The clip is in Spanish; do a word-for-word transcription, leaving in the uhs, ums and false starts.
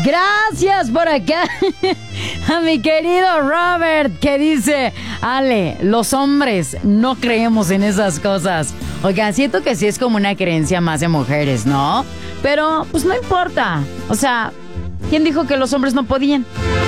Gracias por acá a mi querido Robert, que dice: Ale, los hombres no creemos en esas cosas. Oigan, siento que sí es como una creencia más de mujeres, ¿no? Pero pues no importa. O sea, ¿quién dijo que los hombres no podían?